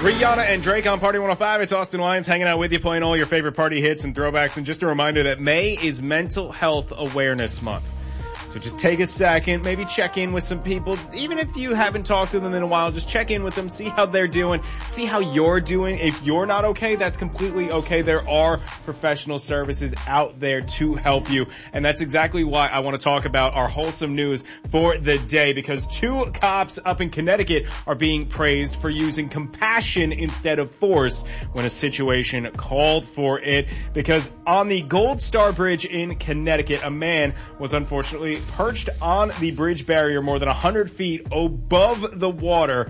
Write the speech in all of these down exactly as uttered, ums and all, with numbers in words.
Rihanna and Drake on Party one oh five. It's Austin Lyons hanging out with you, playing all your favorite party hits and throwbacks. And just a reminder that May is Mental Health Awareness Month. So just take a second, maybe check in with some people. Even if you haven't talked to them in a while, just check in with them, see how they're doing, see how you're doing. If you're not okay, that's completely okay. There are professional services out there to help you. And that's exactly why I want to talk about our wholesome news for the day, because two cops up in Connecticut are being praised for using compassion instead of force when a situation called for it. Because on the Gold Star Bridge in Connecticut, a man was unfortunately perched on the bridge barrier more than one hundred feet above the water,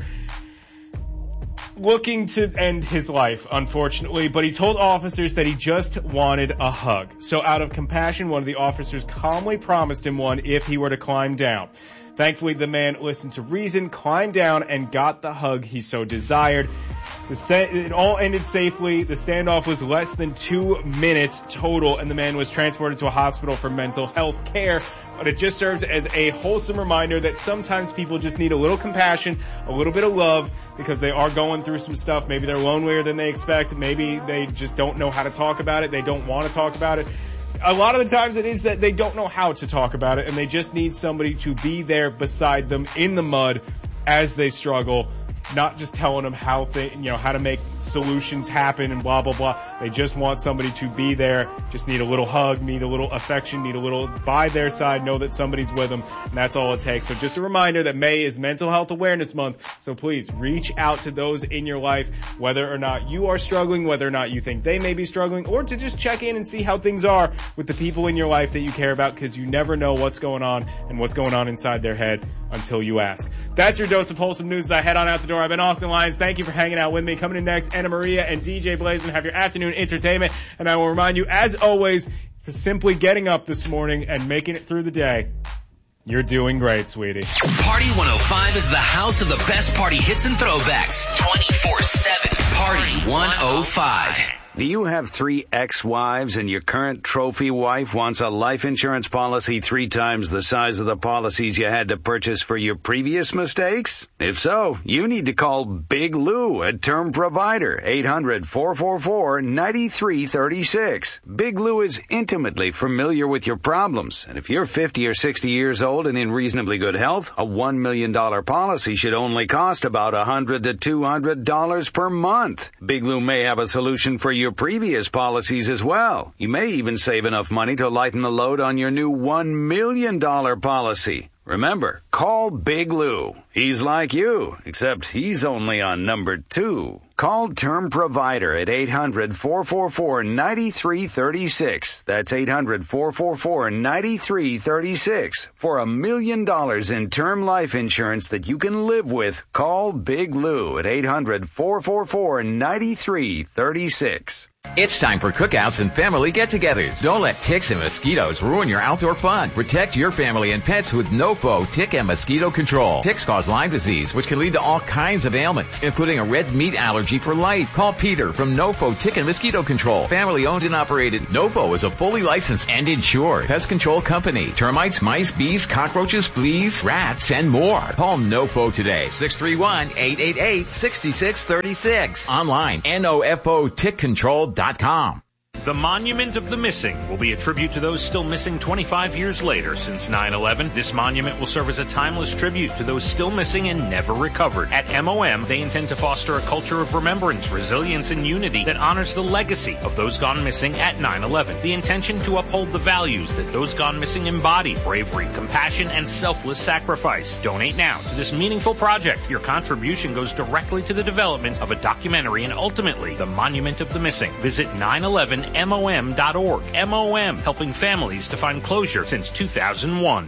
looking to end his life, unfortunately, but he told officers that he just wanted a hug. So out of compassion, one of the officers calmly promised him one if he were to climb down. Thankfully, the man listened to reason, climbed down, and got the hug he so desired. The sta- it all ended safely. The standoff was less than two minutes total, and the man was transported to a hospital for mental health care. But it just serves as a wholesome reminder that sometimes people just need a little compassion, a little bit of love, because they are going through some stuff. Maybe they're lonelier than they expect. Maybe they just don't know how to talk about it. They don't want to talk about it. A lot of the times it is that they don't know how to talk about it, and they just need somebody to be there beside them in the mud as they struggle, not just telling them how they, you know, how to make solutions happen and blah, blah, blah. They just want somebody to be there, just need a little hug, need a little affection, need a little by their side, know that somebody's with them, and that's all it takes. So just a reminder that May is Mental Health Awareness Month, so please reach out to those in your life, whether or not you are struggling, whether or not you think they may be struggling, or to just check in and see how things are with the people in your life that you care about, because you never know what's going on and what's going on inside their head until you ask. That's your dose of wholesome news as I head on out the door. I've been Austin Lyons. Thank you for hanging out with me. Coming in next, Anna Maria and D J Blazin have your afternoon entertainment. And I will remind you, as always, for simply getting up this morning and making it through the day, you're doing great, sweetie. Party one oh five is the house of the best party hits and throwbacks. twenty-four seven. Party one oh five. Do you have three ex-wives and your current trophy wife wants a life insurance policy three times the size of the policies you had to purchase for your previous mistakes? If so, you need to call Big Lou at Term Provider, eight hundred, four four four, nine three three six. Big Lou is intimately familiar with your problems, and if you're fifty or sixty years old and in reasonably good health, a one million dollars policy should only cost about one hundred to two hundred dollars per month. Big Lou may have a solution for you your previous policies as well. You may even save enough money to lighten the load on your new one million dollars policy. Remember, call Big Lou. He's like you, except he's only on number two. Call Term Provider at eight hundred, four four four, nine three three six. That's eight hundred, four four four, nine three three six. For a million dollars in term life insurance that you can live with, call Big Lou at eight hundred, four four four, nine three three six. It's time for cookouts and family get-togethers. Don't let ticks and mosquitoes ruin your outdoor fun. Protect your family and pets with NoFo Tick and Mosquito Control. Ticks cause Lyme disease, which can lead to all kinds of ailments, including a red meat allergy for life. Call Peter from NoFo Tick and Mosquito Control. Family owned and operated. NoFo is a fully licensed and insured pest control company. Termites, mice, bees, cockroaches, fleas, rats, and more. Call NoFo today. six three one, eight eight eight, six six three six. Online, N O F O Tick Control dot com. The Monument of the Missing will be a tribute to those still missing twenty-five years later since nine eleven. This monument will serve as a timeless tribute to those still missing and never recovered. At M O M, they intend to foster a culture of remembrance, resilience, and unity that honors the legacy of those gone missing at nine eleven. The intention to uphold the values that those gone missing embody: bravery, compassion, and selfless sacrifice. Donate now to this meaningful project. Your contribution goes directly to the development of a documentary and ultimately the Monument of the Missing. Visit nine eleven M O M dot org. M O M, helping families to find closure since two thousand one.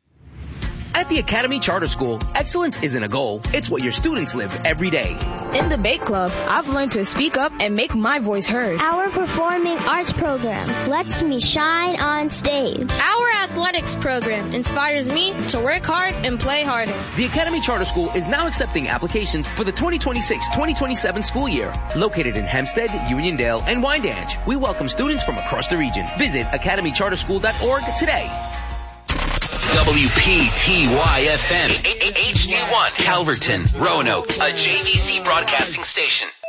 At the Academy Charter School, excellence isn't a goal, it's what your students live every day. In Debate Club, I've learned to speak up and make my voice heard. Our performing arts program lets me shine on stage. Our athletics program inspires me to work hard and play harder. The Academy Charter School is now accepting applications for the twenty twenty-six twenty twenty-seven school year. Located in Hempstead, Uniondale, and Wyandanch, we welcome students from across the region. Visit academy charter school dot org today. W P T Y F M, H D one, Calverton, Roanoke, a J V C broadcasting station.